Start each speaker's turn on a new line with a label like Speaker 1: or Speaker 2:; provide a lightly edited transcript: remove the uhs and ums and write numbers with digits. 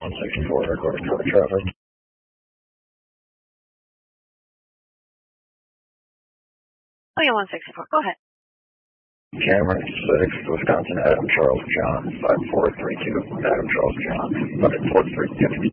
Speaker 1: 164, recording for traffic.
Speaker 2: Oh, yeah, 164. Go ahead.
Speaker 1: Cameron 6, Wisconsin, Adam Charles John, 5432, Adam Charles John, 14350.